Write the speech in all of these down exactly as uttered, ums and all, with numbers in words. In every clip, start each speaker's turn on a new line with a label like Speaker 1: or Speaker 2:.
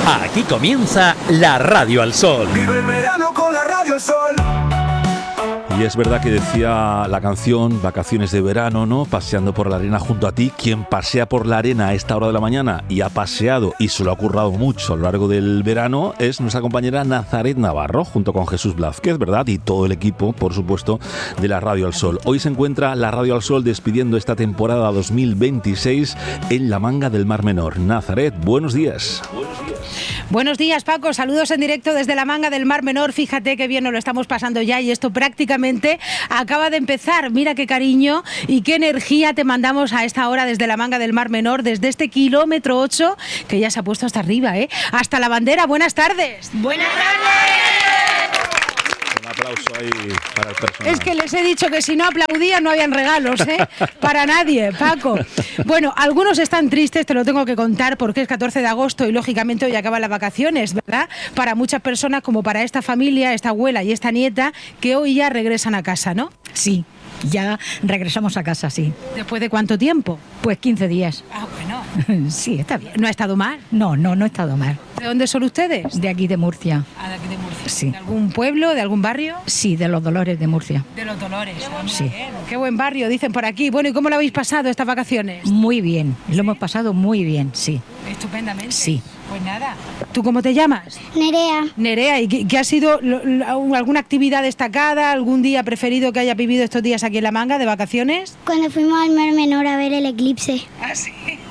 Speaker 1: Aquí comienza la Radio al Sol.
Speaker 2: Vive el verano con la Radio al Sol.
Speaker 3: Y es verdad que decía la canción Vacaciones de verano, ¿no? Paseando por la arena junto a ti. Quien pasea por la arena a esta hora de la mañana y ha paseado y se lo ha currado mucho a lo largo del verano es nuestra compañera Nazaret Navarro, junto con Jesús Blázquez, ¿verdad? Y todo el equipo, por supuesto, de la Radio al Sol. Hoy se encuentra la Radio al Sol despidiendo esta temporada dos mil veintiséis en la Manga del Mar Menor. Nazaret, buenos días. Buenos días.
Speaker 4: Buenos días, Paco. Saludos en directo desde la Manga del Mar Menor. Fíjate qué bien nos lo estamos pasando ya y esto prácticamente acaba de empezar. Mira qué cariño y qué energía te mandamos a esta hora desde la Manga del Mar Menor, desde este kilómetro ocho que ya se ha puesto hasta arriba, ¿eh? Hasta la bandera. Buenas tardes.
Speaker 5: Buenas tardes.
Speaker 3: Un aplauso ahí para el personal.
Speaker 4: Es que les he dicho que si no aplaudían no habían regalos, ¿eh? Para nadie, Paco. Bueno, algunos están tristes, te lo tengo que contar, porque es catorce de agosto y lógicamente hoy acaban las vacaciones, ¿verdad? Para muchas personas, como para esta familia, esta abuela y esta nieta, que hoy ya regresan a casa, ¿no?
Speaker 5: Sí, ya regresamos a casa, sí.
Speaker 4: ¿Después de cuánto tiempo?
Speaker 5: Pues quince días.
Speaker 4: Ah, bueno.
Speaker 5: Sí, está bien.
Speaker 4: ¿No ha estado mal?
Speaker 5: No, no, no ha estado mal.
Speaker 4: ¿De dónde son ustedes?
Speaker 5: De aquí de Murcia.
Speaker 4: Ah, de aquí de Murcia.
Speaker 5: Sí.
Speaker 4: ¿De algún pueblo, de algún barrio?
Speaker 5: Sí, de los Dolores de Murcia.
Speaker 4: De los Dolores.
Speaker 5: Sí.
Speaker 4: Bien. Qué buen barrio, dicen por aquí. Bueno, ¿y cómo lo habéis pasado estas vacaciones?
Speaker 5: Muy bien, lo hemos pasado muy bien, sí.
Speaker 4: Estupendamente.
Speaker 5: Sí.
Speaker 4: Pues nada. ¿Tú cómo te llamas?
Speaker 6: Nerea.
Speaker 4: Nerea, ¿y qué, qué ha sido lo, lo, alguna actividad destacada, algún día preferido que haya vivido estos días aquí en La Manga de vacaciones?
Speaker 6: Cuando fuimos al Mar Menor a ver el eclipse.
Speaker 4: Ah, sí.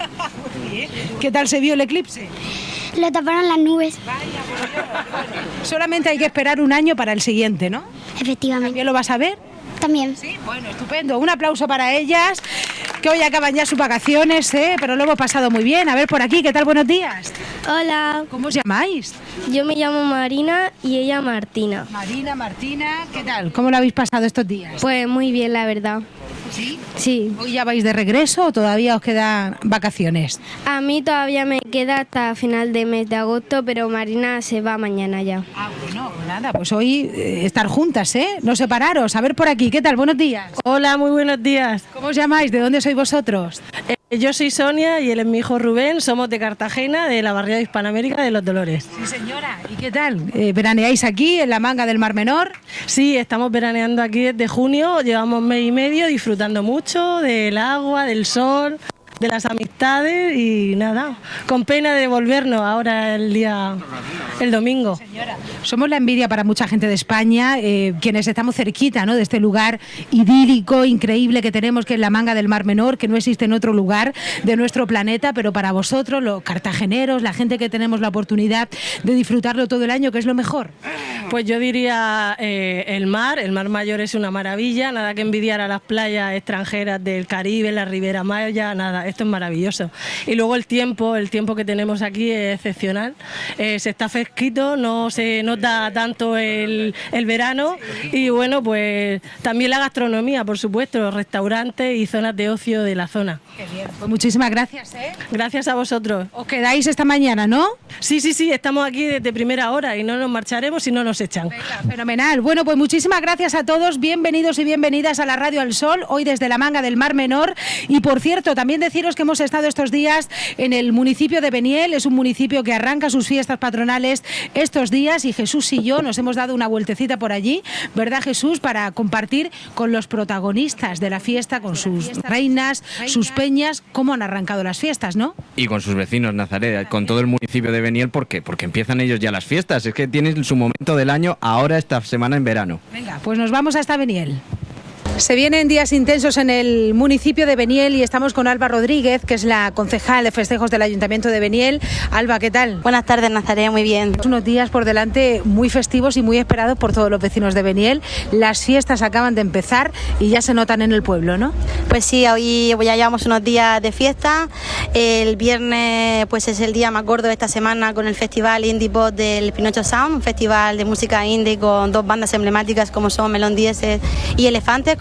Speaker 4: Muy bien. ¿Qué tal se vio el eclipse?
Speaker 6: Lo taparon las nubes.
Speaker 4: Vaya, por Dios. Solamente hay que esperar un año para el siguiente, ¿no?
Speaker 6: Efectivamente.
Speaker 4: ¿También lo vas a ver?
Speaker 6: También.
Speaker 4: Sí, bueno, estupendo. Un aplauso para ellas, que hoy acaban ya sus vacaciones, ¿eh? Pero lo hemos pasado muy bien. A ver, por aquí, ¿qué tal? Buenos días.
Speaker 7: Hola,
Speaker 4: ¿Cómo os llamáis?
Speaker 7: yo me llamo Marina y ella Martina.
Speaker 4: Marina, Martina, ¿qué tal? ¿Cómo lo habéis pasado estos días?
Speaker 7: Pues muy bien, la verdad.
Speaker 4: ¿Sí?
Speaker 7: Sí,
Speaker 4: ¿Hoy ya vais de regreso o todavía os quedan vacaciones?
Speaker 7: a mí todavía me queda hasta final de mes de agosto, pero Marina se va mañana ya.
Speaker 4: Ah, bueno, nada, pues hoy eh, estar juntas, ¿eh? No separaros. A ver por aquí, ¿qué tal? Buenos días.
Speaker 8: Hola, muy buenos días.
Speaker 4: ¿Cómo os llamáis? ¿De dónde sois vosotros?
Speaker 8: Eh, yo soy Sonia y él es mi hijo Rubén. Somos de Cartagena, de la barriada Hispanoamérica de Los Dolores.
Speaker 4: Sí, señora. ¿Y qué tal? Eh, ¿Veraneáis aquí en la Manga del Mar Menor?
Speaker 8: Sí, estamos veraneando aquí desde junio. Llevamos mes y medio disfrutando mucho del agua, del sol, de las amistades y nada, con pena de volvernos ahora el día, el domingo.
Speaker 4: Señora, somos la envidia para mucha gente de España, eh, quienes estamos cerquita, ¿no?, de este lugar idílico, increíble que tenemos, que es la Manga del Mar Menor, que no existe en otro lugar de nuestro planeta, pero para vosotros, los cartageneros, la gente que tenemos la oportunidad de disfrutarlo todo el año, ¿qué es lo mejor?
Speaker 8: Pues yo diría eh, el mar, el Mar Mayor es una maravilla, nada que envidiar a las playas extranjeras del Caribe, la Ribera Maya, nada, esto es maravilloso. Y luego el tiempo, el tiempo que tenemos aquí es excepcional, eh, se está fresquito, no se nota tanto el, el verano y bueno, pues también la gastronomía, por supuesto, los restaurantes y zonas de ocio de la zona.
Speaker 4: Qué bien, pues muchísimas gracias, ¿eh?
Speaker 8: Gracias a vosotros.
Speaker 4: Os quedáis esta mañana, ¿no?
Speaker 8: Sí, sí, sí, estamos aquí desde primera hora y no nos marcharemos si no nos echan.
Speaker 4: Venga, fenomenal. Bueno, pues muchísimas gracias a todos, bienvenidos y bienvenidas a la Radio al Sol, hoy desde la Manga del Mar Menor. Y por cierto, también deciros que hemos estado estos días en el municipio de Beniel, es un municipio que arranca sus fiestas patronales estos días y Jesús y yo nos hemos dado una vueltecita por allí, ¿verdad, Jesús?, para compartir con los protagonistas de la fiesta, con sus reinas, sus peñas, cómo han arrancado las fiestas, ¿no?
Speaker 9: Y con sus vecinos, Nazaret, con todo el municipio de Beniel, ¿por qué? Porque empiezan ellos ya las fiestas, es que tienen su momento del año ahora esta semana en verano.
Speaker 4: Venga, pues nos vamos hasta Beniel. Se vienen días intensos en el municipio de Beniel y estamos con Alba Rodríguez, que es la concejal de festejos del Ayuntamiento de Beniel. Alba, ¿qué tal?
Speaker 10: Buenas tardes, Nazaret, muy bien.
Speaker 4: Unos días por delante muy festivos y muy esperados por todos los vecinos de Beniel. Las fiestas acaban de empezar y ya se notan en el pueblo, ¿no?
Speaker 10: Pues sí, hoy ya llevamos unos días de fiesta. El viernes pues es el día más gordo de esta semana con el Festival Indie Pop del Pinocho Sound, un festival de música indie con dos bandas emblemáticas como son Melón Diesel y Elefantes,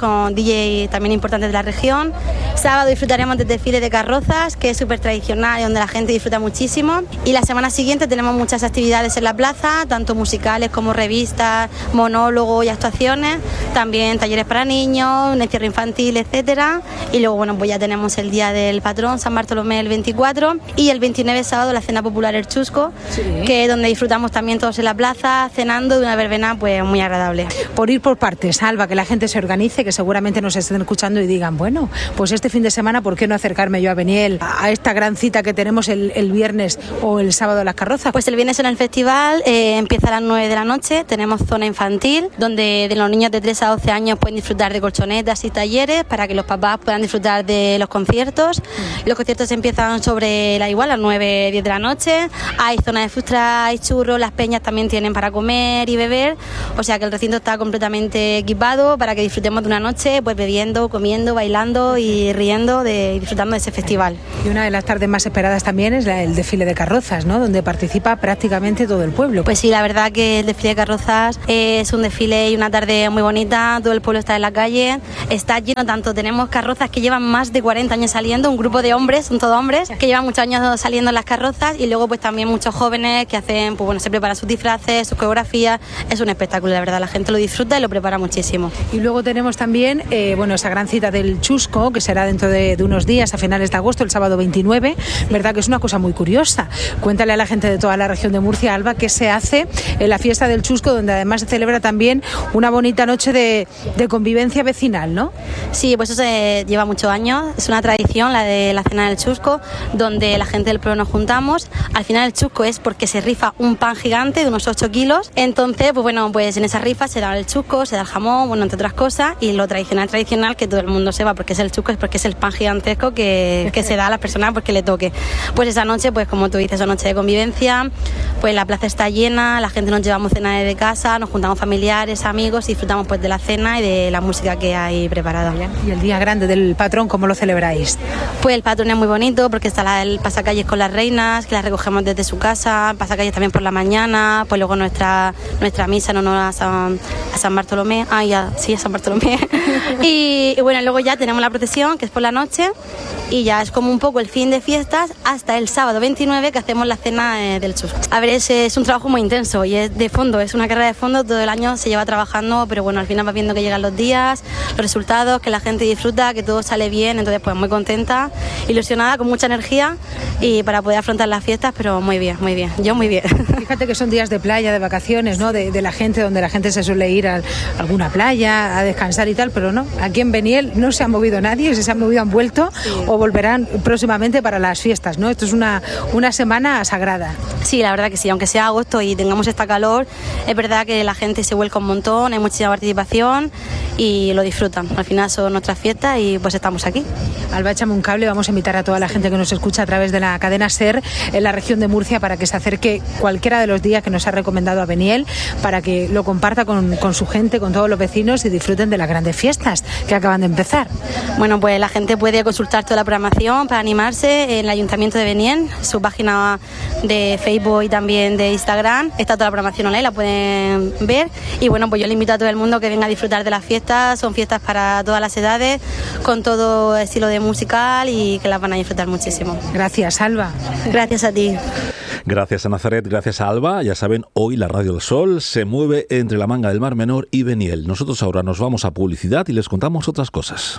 Speaker 10: con D J también importantes de la región. Sábado disfrutaremos del desfile de carrozas, que es súper tradicional y donde la gente disfruta muchísimo. Y la semana siguiente tenemos muchas actividades en la plaza, tanto musicales como revistas, monólogos y actuaciones. También talleres para niños, un encierro infantil, etcétera. Y luego, bueno, pues ya tenemos el día del patrón, San Bartolomé, el veinticuatro. Y el veintinueve, sábado, la cena popular El Chusco, sí, que es donde disfrutamos también todos en la plaza, cenando de una verbena pues muy agradable.
Speaker 4: Por ir por partes, Alba, que la gente se organice, que seguramente nos estén escuchando y digan, bueno, pues este fin de semana, ¿por qué no acercarme yo a Beniel a esta gran cita que tenemos el, el viernes o el sábado de las carrozas?
Speaker 10: Pues el viernes en el festival eh, empieza a las nueve de la noche, tenemos zona infantil, donde de los niños de tres a doce años pueden disfrutar de colchonetas y talleres para que los papás puedan disfrutar de los conciertos. Mm. Los conciertos empiezan sobre la igual, a las nueve, diez de la noche, hay zona de food truck, hay churros, las peñas también tienen para comer y beber, o sea que el recinto está completamente equipado para que disfrutemos de una noche pues bebiendo, comiendo, bailando y riendo de, y disfrutando de ese festival.
Speaker 4: Y una de las tardes más esperadas también es la, el desfile de carrozas, ¿no? Donde participa prácticamente todo el pueblo.
Speaker 10: Pues sí, la verdad que el desfile de carrozas es un desfile y una tarde muy bonita, todo el pueblo está en la calle, está lleno tanto, tenemos carrozas que llevan más de cuarenta años saliendo, un grupo de hombres, son todos hombres, que llevan muchos años saliendo en las carrozas y luego pues también muchos jóvenes que hacen, pues bueno, se preparan sus disfraces, sus coreografías, es un espectáculo, la verdad, la gente lo disfruta y lo prepara muchísimo.
Speaker 4: Y luego tenemos también, eh, bueno, esa gran cita del Chusco, que será dentro de, de unos días, a finales de agosto, el sábado veintinueve, ¿verdad? Que es una cosa muy curiosa. Cuéntale a la gente de toda la región de Murcia, Alba, qué se hace en la fiesta del Chusco, donde además se celebra también una bonita noche de, de convivencia vecinal, ¿no?
Speaker 10: Sí, pues eso se lleva muchos años, es una tradición la de la cena del Chusco, donde la gente del pueblo nos juntamos. Al final el Chusco es porque se rifa un pan gigante de unos ocho kilos, entonces pues bueno, pues en esa rifa se da el chusco, se da el jamón, bueno, entre otras cosas, y lo tradicional tradicional que todo el mundo sepa porque es el chusco, es porque es el pan gigantesco que, que se da a las personas porque le toque. Pues esa noche, pues como tú dices, esa noche de convivencia, pues la plaza está llena, la gente nos llevamos cena desde casa, nos juntamos familiares, amigos y disfrutamos pues de la cena y de la música que hay preparada.
Speaker 4: ¿Y el día grande del patrón, cómo lo celebráis?
Speaker 10: Pues el patrón es muy bonito porque está la, el pasacalles con las reinas, que las recogemos desde su casa, pasacalles también por la mañana, pues luego nuestra, nuestra misa en honor a San, a San Bartolomé, ah, ya, sí, a San Bartolomé. y, y bueno, luego ya tenemos la procesión, que es por la noche, y ya es como un poco el fin de fiestas hasta el sábado veintinueve que hacemos la cena eh, del Chusco. A ver, es, es un trabajo muy intenso y es de fondo, es una carrera de fondo, todo el año se lleva trabajando, pero bueno, al final vas viendo que llegan los días, los resultados, que la gente disfruta, que todo sale bien, entonces pues muy contenta, ilusionada, con mucha energía y para poder afrontar las fiestas, pero muy bien, muy bien, yo muy bien.
Speaker 4: Fíjate que son días de playa, de vacaciones, ¿no? De, de la gente, donde la gente se suele ir a alguna playa a descansar y tal, pero no, aquí en Beniel no se ha movido nadie, si se han movido han vuelto, sí, o volverán próximamente para las fiestas, ¿no? Esto es una, una semana sagrada.
Speaker 10: Sí, la verdad que sí, aunque sea agosto y tengamos esta calor, es verdad que la gente se vuelca un montón, hay muchísima participación y lo disfrutan. Al final son nuestras fiestas y pues estamos aquí.
Speaker 4: Alba, échame un cable, vamos a invitar a toda la gente que nos escucha a través de la cadena SER en la región de Murcia para que se acerque cualquiera de los días que nos ha recomendado a Beniel, para que lo comparta con, con su gente, con todos los vecinos y disfruten de las grandes fiestas que acaban de empezar.
Speaker 10: Bueno, pues la gente puede consultar toda la programación para animarse en el Ayuntamiento de Beniel, su página de Facebook y también de Instagram, está toda la programación online, la pueden ver y bueno, pues yo le invito a todo el mundo que venga a disfrutar de las fiestas, son fiestas para todas las edades, con todo estilo de musical y que las van a disfrutar muchísimo.
Speaker 4: Gracias, Alba.
Speaker 10: Gracias a ti.
Speaker 3: Gracias a Nazaret, gracias a Alba. Ya saben, hoy la Radio del Sol se mueve entre la Manga del Mar Menor y Beniel. Nosotros ahora nos vamos a publicidad y les contamos otras cosas.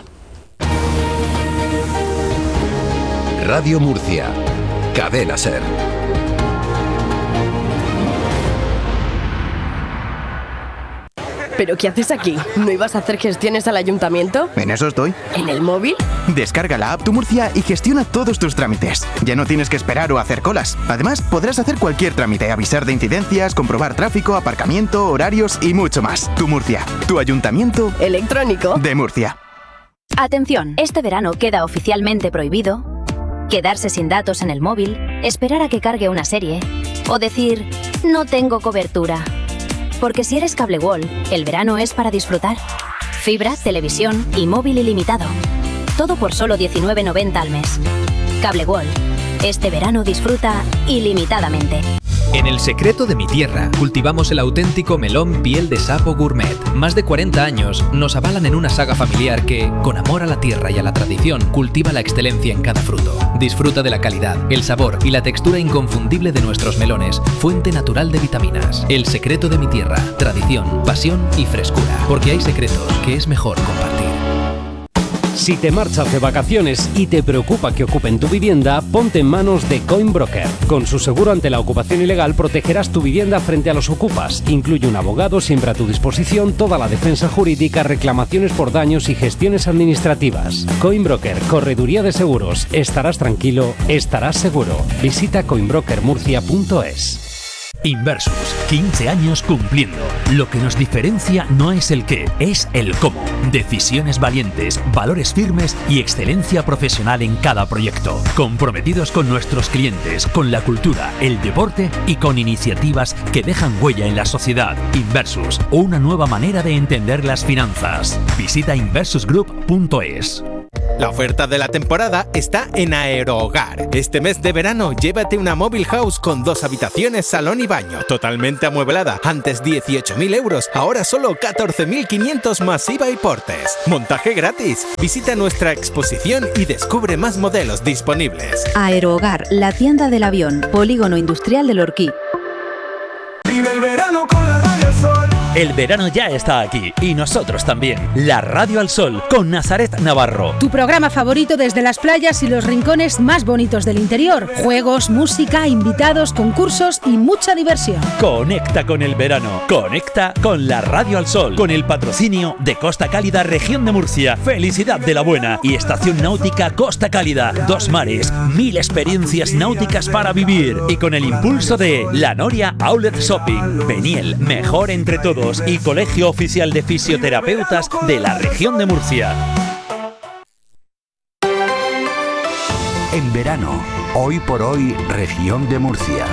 Speaker 11: Radio Murcia, Cadena SER.
Speaker 12: ¿Pero qué haces aquí? ¿No ibas a hacer gestiones al ayuntamiento?
Speaker 13: En eso estoy.
Speaker 12: ¿En el móvil?
Speaker 13: Descarga la app Tu Murcia y gestiona todos tus trámites. Ya no tienes que esperar o hacer colas. Además, podrás hacer cualquier trámite, avisar de incidencias, comprobar tráfico, aparcamiento, horarios y mucho más. Tu Murcia, tu ayuntamiento
Speaker 12: electrónico
Speaker 13: de Murcia.
Speaker 14: Atención, este verano queda oficialmente prohibido quedarse sin datos en el móvil, esperar a que cargue una serie o decir no tengo cobertura. Porque si eres Cable World, el verano es para disfrutar. Fibra, televisión y móvil ilimitado. Todo por solo diecinueve noventa al mes. Cable World. Este verano disfruta ilimitadamente.
Speaker 15: En El Secreto de mi Tierra cultivamos el auténtico melón piel de sapo gourmet. Más de cuarenta años nos avalan en una saga familiar que, con amor a la tierra y a la tradición, cultiva la excelencia en cada fruto. Disfruta de la calidad, el sabor y la textura inconfundible de nuestros melones, fuente natural de vitaminas. El Secreto de mi Tierra, tradición, pasión y frescura. Porque hay secretos que es mejor compartir.
Speaker 16: Si te marchas de vacaciones y te preocupa que ocupen tu vivienda, ponte en manos de Coinbroker. Con su seguro ante la ocupación ilegal protegerás tu vivienda frente a los ocupas. Incluye un abogado siempre a tu disposición, toda la defensa jurídica, reclamaciones por daños y gestiones administrativas. Coinbroker, correduría de seguros. Estarás tranquilo, estarás seguro. Visita coinbroker murcia punto es.
Speaker 1: Inversus, quince años cumpliendo. Lo que nos diferencia no es el qué, es el cómo. Decisiones valientes, valores firmes y excelencia profesional en cada proyecto. Comprometidos con nuestros clientes, con la cultura, el deporte y con iniciativas que dejan huella en la sociedad. Inversus, una nueva manera de entender las finanzas. Visita inversus group punto es.
Speaker 17: La oferta de la temporada está en Aerohogar. Este mes de verano llévate una Mobile House con dos habitaciones, salón y baño, totalmente amueblada. Antes dieciocho mil euros, ahora solo catorce mil quinientos más I V A y portes. Montaje gratis. Visita nuestra exposición y descubre más modelos disponibles.
Speaker 18: Aerohogar, la tienda del avión, Polígono Industrial del Orquí.
Speaker 2: Vive el verano con la Radio al Sol.
Speaker 1: El verano ya está aquí y nosotros también. La Radio al Sol con Nazaret Navarro.
Speaker 4: Tu programa favorito desde las playas y los rincones más bonitos del interior. Juegos, música, invitados, concursos y mucha diversión.
Speaker 1: Conecta con el verano. Conecta con la Radio al Sol. Con el patrocinio de Costa Cálida, Región de Murcia. Felicidad de la Buena y Estación Náutica Costa Cálida. Dos mares, mil experiencias náuticas para vivir. Y con el impulso de La Noria Outlet Shopping. Beniel, mejor entre todos. Y Colegio Oficial de Fisioterapeutas de la Región de Murcia.
Speaker 19: En verano, hoy por hoy, Región de Murcia.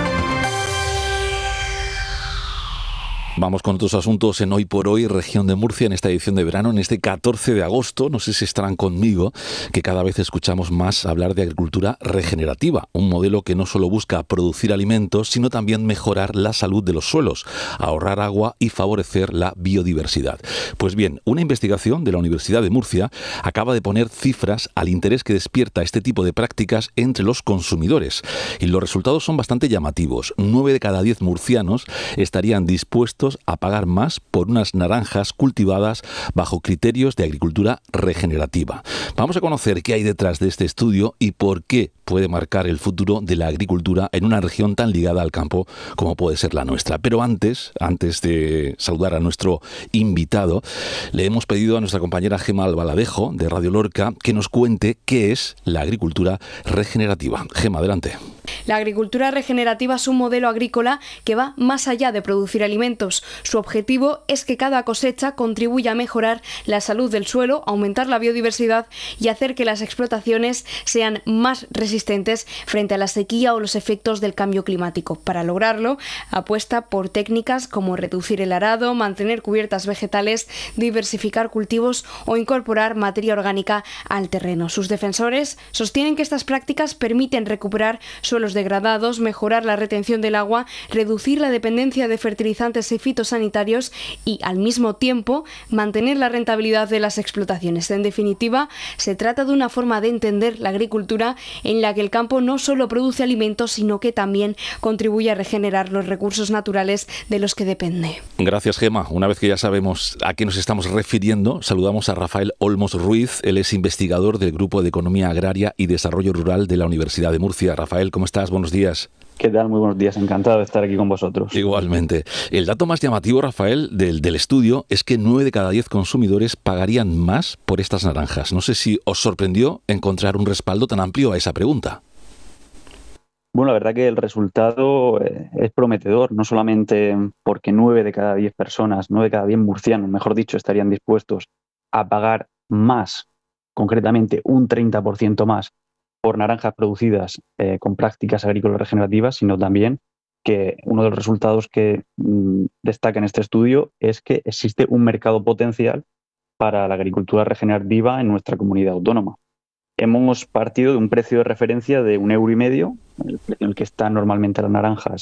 Speaker 3: Vamos con otros asuntos en Hoy por Hoy, Región de Murcia, en esta edición de verano, en este catorce de agosto. No sé si estarán conmigo, que cada vez escuchamos más hablar de agricultura regenerativa, un modelo que no solo busca producir alimentos, sino también mejorar la salud de los suelos, ahorrar agua y favorecer la biodiversidad. Pues bien, una investigación de la Universidad de Murcia acaba de poner cifras al interés que despierta este tipo de prácticas entre los consumidores. Y los resultados son bastante llamativos. Nueve de cada diez murcianos estarían dispuestos a pagar más por unas naranjas cultivadas bajo criterios de agricultura regenerativa. Vamos a conocer qué hay detrás de este estudio y por qué puede marcar el futuro de la agricultura en una región tan ligada al campo como puede ser la nuestra. Pero antes, antes de saludar a nuestro invitado, le hemos pedido a nuestra compañera Gema Albaladejo de Radio Lorca que nos cuente qué es la agricultura regenerativa. Gema, adelante.
Speaker 20: La agricultura regenerativa es un modelo agrícola que va más allá de producir alimentos. Su objetivo es que cada cosecha contribuya a mejorar la salud del suelo, aumentar la biodiversidad y hacer que las explotaciones sean más resistentes frente a la sequía o los efectos del cambio climático. Para lograrlo, apuesta por técnicas como reducir el arado, mantener cubiertas vegetales, diversificar cultivos o incorporar materia orgánica al terreno. Sus defensores sostienen que estas prácticas permiten recuperar suelos degradados, mejorar la retención del agua, reducir la dependencia de fertilizantes y fitosanitarios y, al mismo tiempo, mantener la rentabilidad de las explotaciones. En definitiva, se trata de una forma de entender la agricultura en la que el campo no solo produce alimentos, sino que también contribuye a regenerar los recursos naturales de los que depende.
Speaker 3: Gracias, Gema. Una vez que ya sabemos a qué nos estamos refiriendo, saludamos a Rafael Olmos Ruiz. Él es investigador del Grupo de Economía Agraria y Desarrollo Rural de la Universidad de Murcia. Rafael, ¿cómo estás? Buenos días.
Speaker 21: ¿Qué tal? Muy buenos días. Encantado de estar aquí con vosotros.
Speaker 3: Igualmente. El dato más llamativo, Rafael, del, del estudio es que nueve de cada diez consumidores pagarían más por estas naranjas. No sé si os sorprendió encontrar un respaldo tan amplio a esa pregunta.
Speaker 21: Bueno, la verdad que el resultado es prometedor, no solamente porque nueve de cada diez personas, nueve de cada diez murcianos, mejor dicho, estarían dispuestos a pagar más, concretamente un treinta por ciento más, por naranjas producidas eh, con prácticas agrícolas regenerativas, sino también que uno de los resultados que mmm, destaca en este estudio es que existe un mercado potencial para la agricultura regenerativa en nuestra comunidad autónoma. Hemos partido de un precio de referencia de un euro y medio, el precio en el que están normalmente las naranjas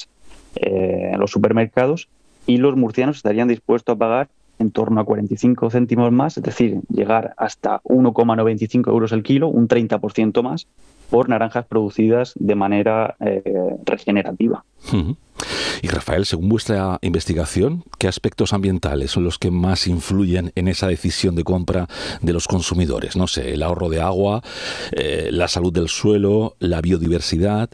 Speaker 21: eh, en los supermercados, y los murcianos estarían dispuestos a pagar en torno a cuarenta y cinco céntimos más, es decir, llegar hasta uno coma noventa y cinco euros el kilo, un treinta por ciento más, por naranjas producidas de manera eh, regenerativa.
Speaker 3: Uh-huh. Y Rafael, según vuestra investigación, ¿qué aspectos ambientales son los que más influyen en esa decisión de compra de los consumidores? No sé, el ahorro de agua, eh, la salud del suelo, la biodiversidad.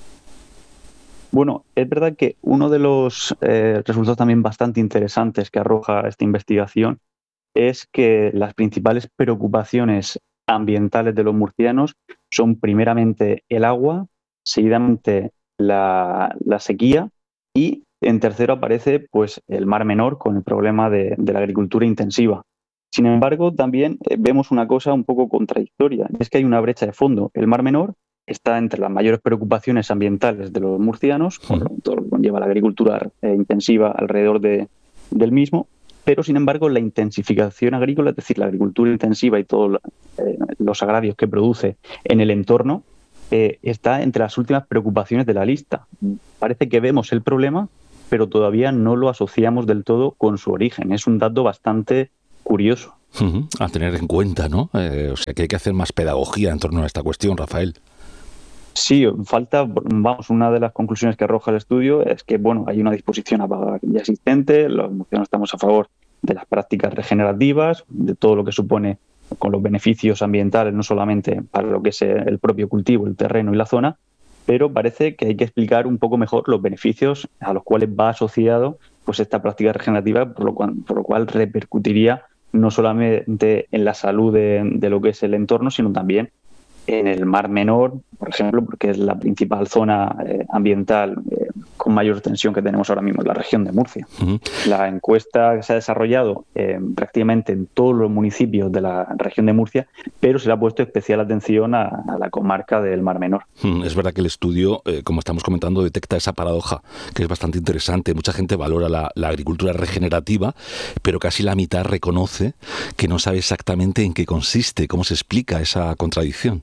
Speaker 21: Bueno, es verdad que uno de los eh, resultados también bastante interesantes que arroja esta investigación es que las principales preocupaciones ambientales de los murcianos son primeramente el agua, seguidamente la, la sequía y en tercero aparece pues el Mar Menor con el problema de, de la agricultura intensiva. Sin embargo, también eh, vemos una cosa un poco contradictoria, es que hay una brecha de fondo. El Mar Menor está entre las mayores preocupaciones ambientales de los murcianos, por todo lo que conlleva la agricultura eh, intensiva alrededor de, del mismo, pero sin embargo la intensificación agrícola, es decir, la agricultura intensiva y todos eh, los agravios que produce en el entorno, eh, está entre las últimas preocupaciones de la lista. Parece que vemos el problema, pero todavía no lo asociamos del todo con su origen. Es un dato bastante curioso.
Speaker 3: Uh-huh. A tener en cuenta, ¿no? Eh, o sea que hay que hacer más pedagogía en torno a esta cuestión, Rafael.
Speaker 21: Sí, falta, vamos, una de las conclusiones que arroja el estudio es que, bueno, hay una disposición a pagar ya existente, los murcianos estamos a favor de las prácticas regenerativas, de todo lo que supone con los beneficios ambientales, no solamente para lo que es el propio cultivo, el terreno y la zona, pero parece que hay que explicar un poco mejor los beneficios a los cuales va asociado pues esta práctica regenerativa, por lo cual, por lo cual repercutiría no solamente en la salud de, de lo que es el entorno, sino también en el Mar Menor, por ejemplo, porque es la principal zona eh, ambiental eh, con mayor tensión que tenemos ahora mismo en la región de Murcia. Uh-huh. La encuesta se ha desarrollado eh, prácticamente en todos los municipios de la región de Murcia, pero se le ha puesto especial atención a, a la comarca del Mar Menor.
Speaker 3: Uh-huh. Es verdad que el estudio, eh, como estamos comentando, detecta esa paradoja, que es bastante interesante. Mucha gente valora la, la agricultura regenerativa, pero casi la mitad reconoce que no sabe exactamente en qué consiste, cómo se explica esa contradicción.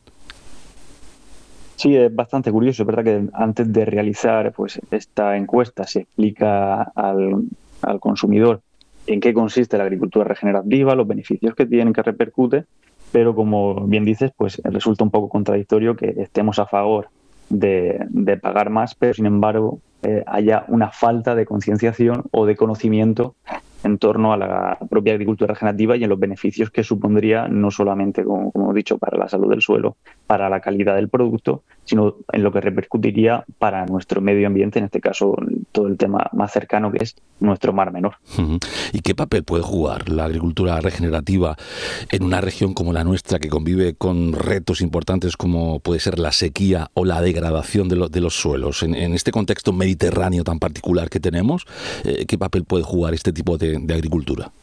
Speaker 21: Sí, es bastante curioso. Es verdad que antes de realizar pues esta encuesta se explica al, al consumidor en qué consiste la agricultura regenerativa, los beneficios que tiene, que repercute, pero como bien dices, pues resulta un poco contradictorio que estemos a favor de, de pagar más, pero sin embargo eh, haya una falta de concienciación o de conocimiento en torno a la propia agricultura regenerativa y en los beneficios que supondría no solamente, como, como he dicho, para la salud del suelo, para la calidad del producto, sino en lo que repercutiría para nuestro medio ambiente, en este caso todo el tema más cercano que es nuestro Mar Menor.
Speaker 3: Uh-huh. ¿Y qué papel puede jugar la agricultura regenerativa en una región como la nuestra que convive con retos importantes como puede ser la sequía o la degradación de, lo, de los suelos? En, en este contexto mediterráneo tan particular que tenemos, eh, ¿qué papel puede jugar este tipo de de agricultura?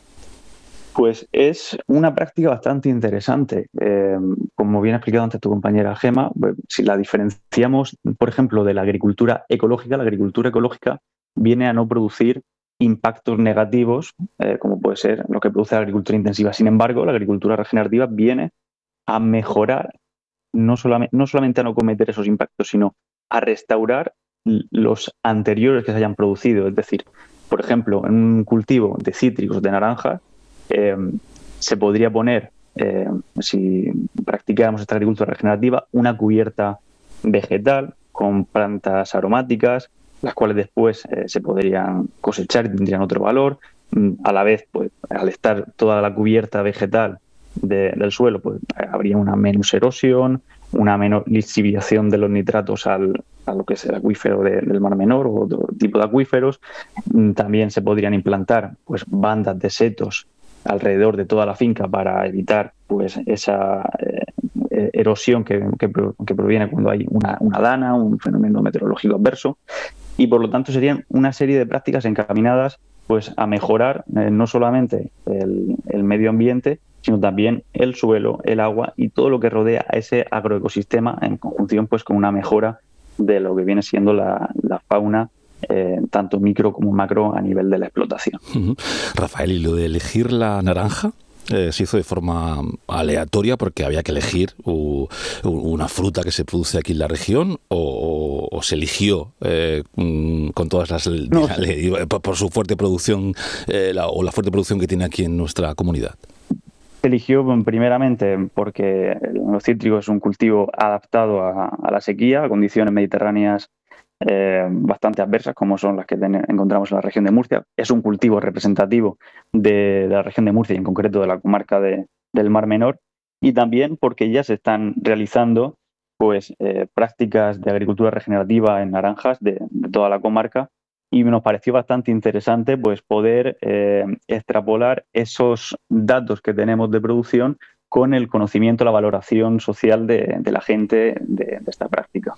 Speaker 21: Pues es una práctica bastante interesante. Eh, como bien ha explicado antes tu compañera Gema, si la diferenciamos, por ejemplo, de la agricultura ecológica, la agricultura ecológica viene a no producir impactos negativos, eh, como puede ser lo que produce la agricultura intensiva. Sin embargo, la agricultura regenerativa viene a mejorar, no solamente, no solamente a no cometer esos impactos, sino a restaurar los anteriores que se hayan producido. Es decir, por ejemplo, en un cultivo de cítricos, de naranjas, eh, se podría poner, eh, si practicáramos esta agricultura regenerativa, una cubierta vegetal con plantas aromáticas, las cuales después eh, se podrían cosechar y tendrían otro valor. A la vez, pues, al estar toda la cubierta vegetal de, del suelo, pues habría una menos erosión, una menor lixiviación de los nitratos al, a lo que es el acuífero de, del Mar Menor o otro tipo de acuíferos. También se podrían implantar pues bandas de setos alrededor de toda la finca para evitar pues esa eh, erosión que, que, que proviene cuando hay una, una dana, un fenómeno meteorológico adverso. Y por lo tanto serían una serie de prácticas encaminadas pues a mejorar eh, no solamente el, el medio ambiente, sino también el suelo, el agua y todo lo que rodea a ese agroecosistema en conjunción pues con una mejora de lo que viene siendo la, la fauna, eh, tanto micro como macro a nivel de la explotación.
Speaker 3: Uh-huh. Rafael, ¿y lo de elegir la naranja? eh, se hizo de forma aleatoria porque había que elegir uh, una fruta que se produce aquí en la región o, o, o se eligió eh, con todas las no, la, sí. por, por su fuerte producción eh, la, o la fuerte producción que tiene aquí en nuestra comunidad?
Speaker 21: Se eligió primeramente porque los cítricos es un cultivo adaptado a, a la sequía, a condiciones mediterráneas eh, bastante adversas, como son las que ten, encontramos en la región de Murcia. Es un cultivo representativo de, de la región de Murcia y en concreto de la comarca de, del Mar Menor, y también porque ya se están realizando pues, eh, prácticas de agricultura regenerativa en naranjas de, de toda la comarca, y nos pareció bastante interesante pues poder eh, extrapolar esos datos que tenemos de producción con el conocimiento, la valoración social de, de la gente de, de esta práctica.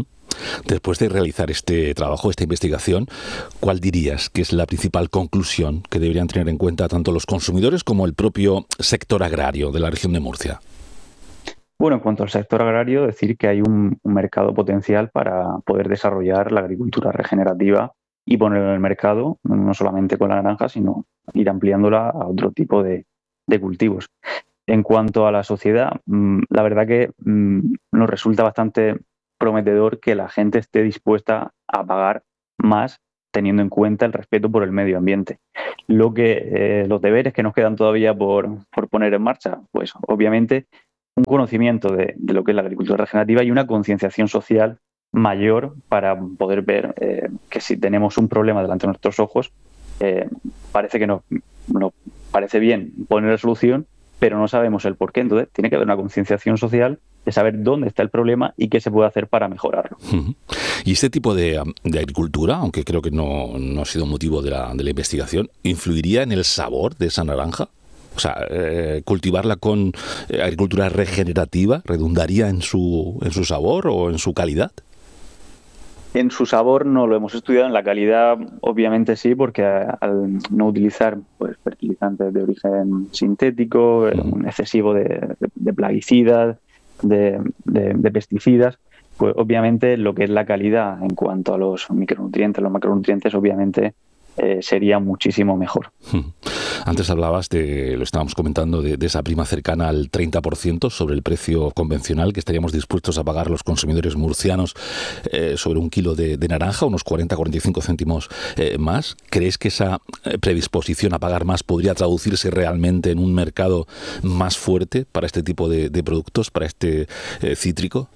Speaker 3: Después de realizar este trabajo, esta investigación, ¿cuál dirías que es la principal conclusión que deberían tener en cuenta tanto los consumidores como el propio sector agrario de la región de Murcia?
Speaker 21: Bueno, en cuanto al sector agrario, decir que hay un, un mercado potencial para poder desarrollar la agricultura regenerativa y ponerlo en el mercado, no solamente con la naranja, sino ir ampliándola a otro tipo de, de cultivos. En cuanto a la sociedad, la verdad que nos resulta bastante prometedor que la gente esté dispuesta a pagar más teniendo en cuenta el respeto por el medio ambiente. Lo que eh, los deberes que nos quedan todavía por, por poner en marcha, pues obviamente un conocimiento de, de lo que es la agricultura regenerativa y una concienciación social mayor para poder ver eh, que si tenemos un problema delante de nuestros ojos, eh, parece que nos, nos parece bien poner la solución, pero no sabemos el por qué. Entonces tiene que haber una concienciación social de saber dónde está el problema y qué se puede hacer para mejorarlo.
Speaker 3: Y este tipo de, de agricultura, aunque creo que no, no ha sido motivo de la, de la investigación, ¿influiría en el sabor de esa naranja? O sea, eh, cultivarla con eh, agricultura regenerativa, ¿redundaría en su, en su sabor o en su calidad?
Speaker 21: En su sabor no lo hemos estudiado, en la calidad obviamente sí, porque al no utilizar pues, fertilizantes de origen sintético, un excesivo de, de, de plaguicidas, de, de, de pesticidas, pues obviamente lo que es la calidad en cuanto a los micronutrientes, los macronutrientes obviamente eh, sería muchísimo mejor.
Speaker 3: Antes hablabas de, lo estábamos comentando, de, de esa prima cercana al treinta por ciento sobre el precio convencional que estaríamos dispuestos a pagar los consumidores murcianos eh, sobre un kilo de, de naranja, unos cuarenta a cuarenta y cinco céntimos eh, más. ¿Crees que esa predisposición a pagar más podría traducirse realmente en un mercado más fuerte para este tipo de, de productos, para este eh, cítrico?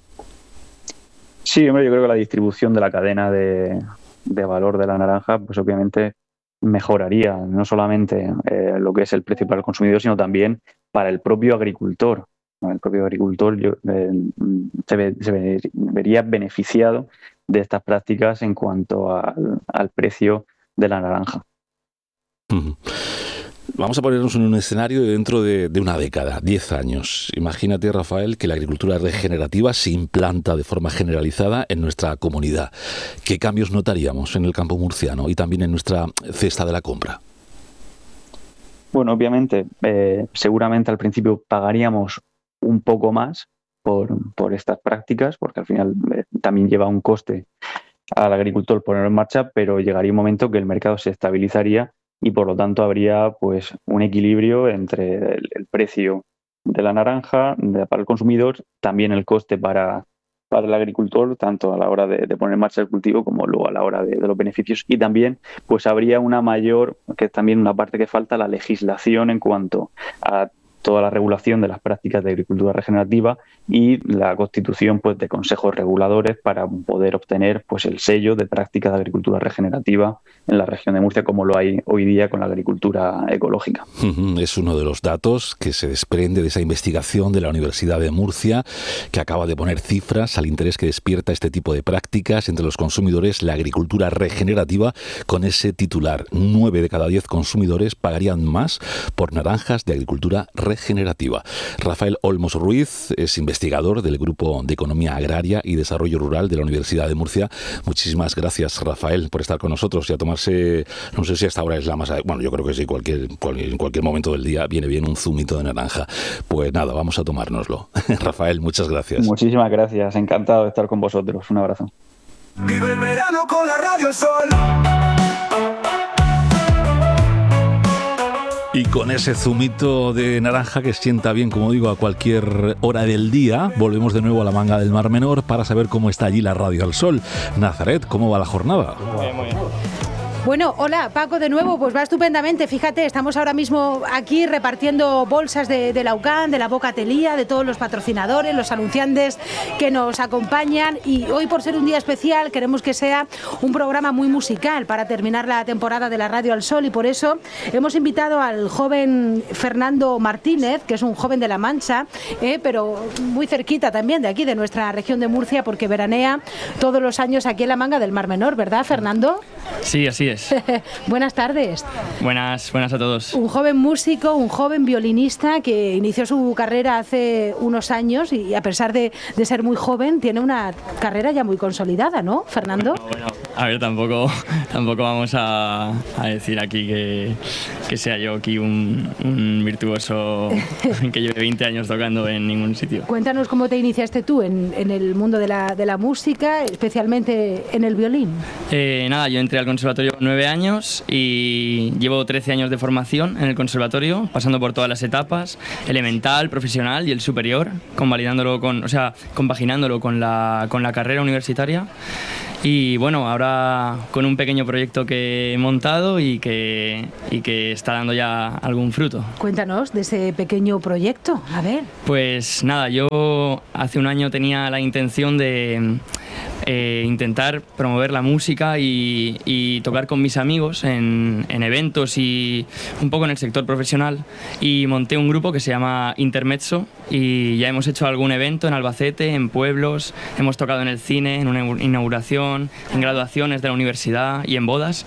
Speaker 21: Sí, hombre, yo creo que la distribución de la cadena de, de valor de la naranja, pues obviamente mejoraría no solamente eh, lo que es el precio para el consumidor, sino también para el propio agricultor. El propio agricultor yo, eh, se, ve, se ve, vería beneficiado de estas prácticas en cuanto al, al precio de la naranja.
Speaker 3: Uh-huh. Vamos a ponernos en un escenario dentro de, de una década, diez años. Imagínate, Rafael, que la agricultura regenerativa se implanta de forma generalizada en nuestra comunidad. ¿Qué cambios notaríamos en el campo murciano y también en nuestra cesta de la compra?
Speaker 21: Bueno, obviamente, eh, seguramente al principio pagaríamos un poco más por, por estas prácticas, porque al final eh, también lleva un coste al agricultor ponerlo en marcha, pero llegaría un momento que el mercado se estabilizaría y por lo tanto habría pues un equilibrio entre el, el precio de la naranja de, para el consumidor, también el coste para, para el agricultor, tanto a la hora de, de poner en marcha el cultivo como luego a la hora de, de los beneficios, y también pues habría una mayor, que es también una parte que falta, la legislación en cuanto a toda la regulación de las prácticas de agricultura regenerativa y la constitución pues de consejos reguladores para poder obtener pues el sello de prácticas de agricultura regenerativa en la región de Murcia, como lo hay hoy día con la agricultura ecológica.
Speaker 3: Es uno de los datos que se desprende de esa investigación de la Universidad de Murcia, que acaba de poner cifras al interés que despierta este tipo de prácticas entre los consumidores, la agricultura regenerativa, con ese titular: nueve de cada diez consumidores pagarían más por naranjas de agricultura regenerativa. Rafael Olmos Ruiz es investigador del Grupo de Economía Agraria y Desarrollo Rural de la Universidad de Murcia. Muchísimas gracias, Rafael, por estar con nosotros y a tomarse, no sé si hasta ahora es la más, bueno, yo creo que sí, cualquier, cualquier, en cualquier momento del día viene bien un zumito de naranja. Pues nada, vamos a tomárnoslo. Rafael, muchas gracias.
Speaker 21: Muchísimas gracias, encantado de estar con vosotros. Un abrazo.
Speaker 2: Vive el verano con la Radio Sol.
Speaker 3: Y con ese zumito de naranja que sienta bien, como digo, a cualquier hora del día. Volvemos de nuevo a la Manga del Mar Menor para saber cómo está allí la Radio al Sol. Nazaret, ¿cómo va la jornada?
Speaker 4: Muy bien, muy bien. Bueno, hola Paco, de nuevo, pues va estupendamente. Fíjate, estamos ahora mismo aquí repartiendo bolsas de, de la U C A N, de la Bocatelía, de todos los patrocinadores, los anunciantes que nos acompañan, y hoy, por ser un día especial, queremos que sea un programa muy musical para terminar la temporada de la Radio al Sol, y por eso hemos invitado al joven Fernando Martínez, que es un joven de La Mancha, eh, pero muy cerquita también de aquí, de nuestra región de Murcia, porque veranea todos los años aquí en la Manga del Mar Menor, ¿verdad, Fernando?
Speaker 5: Sí, así es.
Speaker 4: Buenas tardes.
Speaker 5: Buenas, buenas a todos.
Speaker 4: Un joven músico, un joven violinista que inició su carrera hace unos años y a pesar de, de ser muy joven, tiene una carrera ya muy consolidada, ¿no, Fernando?
Speaker 5: Bueno, bueno, a ver, tampoco, tampoco vamos a, a decir aquí que, que sea yo aquí un, un virtuoso que lleve veinte años tocando en ningún sitio.
Speaker 4: Cuéntanos cómo te iniciaste tú en, en el mundo de la, de la música, especialmente en el violín.
Speaker 5: Eh, nada, yo entré al conservatorio con nueve años y llevo trece años de formación en el conservatorio, pasando por todas las etapas, elemental, profesional y el superior, convalidándolo con, o sea, compaginándolo con la, con la carrera universitaria. Y bueno, ahora con un pequeño proyecto que he montado y que, y que está dando ya algún fruto.
Speaker 4: Cuéntanos de ese pequeño proyecto, a ver.
Speaker 5: Pues nada, yo hace un año tenía la intención de eh, intentar promover la música y, y tocar con mis amigos en, en eventos y un poco en el sector profesional, y monté un grupo que se llama Intermezzo y ya hemos hecho algún evento en Albacete, en pueblos, hemos tocado en el cine, en una inauguración, en graduaciones de la universidad y en bodas,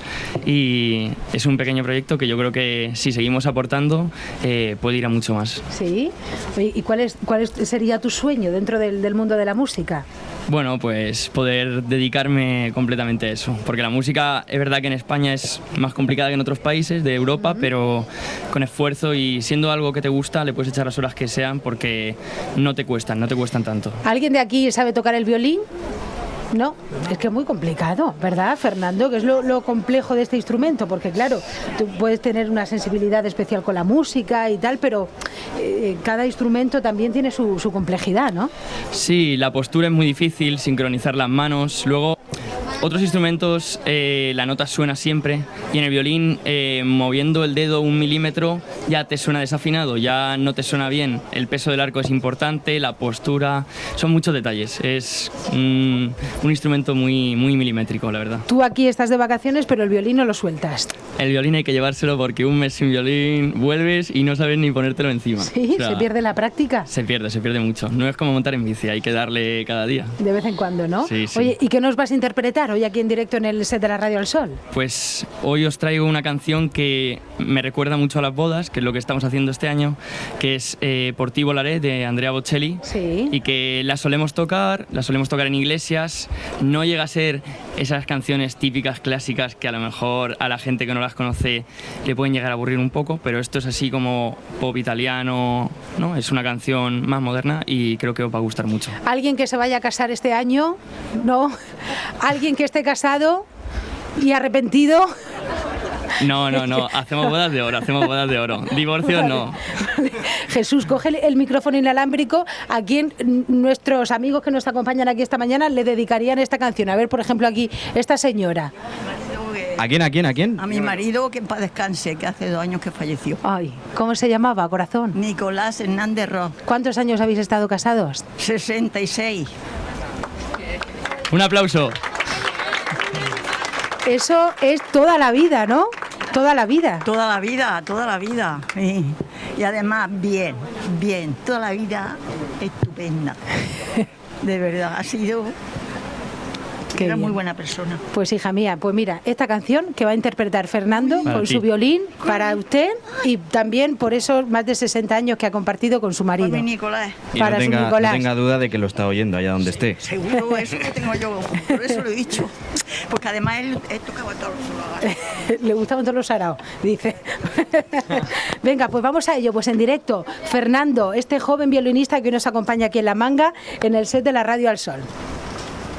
Speaker 5: y es un pequeño proyecto que yo creo que si seguimos aportando eh, puede ir a mucho más.
Speaker 4: Sí. ¿Y cuál es, cuál es, sería tu sueño dentro del, del mundo de la música?
Speaker 5: Bueno, pues poder dedicarme completamente a eso, porque la música es verdad que en España es más complicada que en otros países de Europa, uh-huh. pero con esfuerzo y siendo algo que te gusta le puedes echar las horas que sean porque no te cuestan, no te cuestan tanto.
Speaker 4: ¿Alguien de aquí sabe tocar el violín? No, es que es muy complicado, ¿verdad, Fernando? Que es lo, lo complejo de este instrumento, porque claro, tú puedes tener una sensibilidad especial con la música y tal, pero eh, cada instrumento también tiene su, su complejidad, ¿no?
Speaker 5: Sí, la postura es muy difícil, sincronizar las manos, luego otros instrumentos eh, la nota suena siempre, y en el violín eh, moviendo el dedo un milímetro ya te suena desafinado, ya no te suena bien, el peso del arco es importante, la postura, son muchos detalles, es mm, un instrumento muy, muy milimétrico, la verdad.
Speaker 4: Tú aquí estás de vacaciones, pero el violín no lo sueltas.
Speaker 5: El violín hay que llevárselo porque un mes sin violín vuelves y no sabes ni ponértelo encima.
Speaker 4: Sí, o sea, ¿se pierde la práctica?
Speaker 5: Se pierde, se pierde mucho. No es como montar en bici, hay que darle cada día.
Speaker 4: De vez en cuando, ¿no?
Speaker 5: Sí, sí.
Speaker 4: Oye, ¿y qué nos vas a interpretar hoy aquí en directo en el set de la Radio al Sol?
Speaker 5: Pues hoy os traigo una canción que me recuerda mucho a las bodas, que es lo que estamos haciendo este año, que es eh, Por ti volaré, de Andrea Bocelli.
Speaker 4: Sí.
Speaker 5: Y que la solemos tocar, la solemos tocar en iglesias. No llega a ser esas canciones típicas, clásicas, que a lo mejor a la gente que no las conoce le pueden llegar a aburrir un poco, pero esto es así como pop italiano, ¿no? Es una canción más moderna y creo que os va a gustar mucho.
Speaker 4: ¿Alguien que se vaya a casar este año? ¿No? ¿Alguien que esté casado y arrepentido?
Speaker 5: No, no, no, hacemos bodas de oro, hacemos bodas de oro. Divorcios no.
Speaker 4: Jesús, coge el micrófono inalámbrico. ¿A quién nuestros amigos que nos acompañan aquí esta mañana le dedicarían esta canción? A ver, por ejemplo, aquí, esta señora.
Speaker 9: ¿A quién, a quién, a quién?
Speaker 22: A mi marido, que en paz descanse, que hace dos años que falleció.
Speaker 4: Ay, ¿cómo se llamaba, corazón?
Speaker 22: Nicolás Hernández Ross.
Speaker 4: ¿Cuántos años habéis estado casados?
Speaker 22: sesenta y seis.
Speaker 5: Un aplauso.
Speaker 4: Eso es toda la vida, ¿no? Toda la vida.
Speaker 22: Toda la vida, toda la vida. Sí. Y además, bien, bien, toda la vida estupenda. De verdad, ha sido...
Speaker 4: Qué
Speaker 22: Era
Speaker 4: bien.
Speaker 22: muy buena persona.
Speaker 4: Pues hija mía, pues mira, esta canción que va a interpretar Fernando
Speaker 5: para
Speaker 4: con
Speaker 5: ti.
Speaker 4: su violín para usted y también por esos más de sesenta años que ha compartido con su marido.
Speaker 22: Para mi Nicolás.
Speaker 9: Y
Speaker 4: Para
Speaker 9: no
Speaker 4: su
Speaker 9: tenga,
Speaker 4: Nicolás.
Speaker 9: no tenga duda de que lo está oyendo allá donde esté.
Speaker 22: Seguro, eso lo tengo yo, por eso lo he dicho. Porque además él, él tocaba todos los lugares.
Speaker 4: Le gustaban todos los araos, dice. Venga, pues vamos a ello, pues en directo. Fernando, este joven violinista que hoy nos acompaña aquí en La Manga, en el set de la Radio al Sol.